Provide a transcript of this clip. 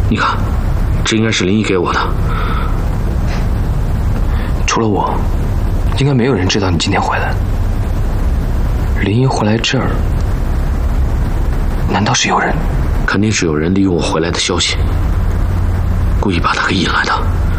你看，这应该是林毅给我的。 除了我，应该没有人知道你今天回来。林毅回来这儿，难道是有人？ 肯定是有人利用我回来的消息，故意把他给引来的。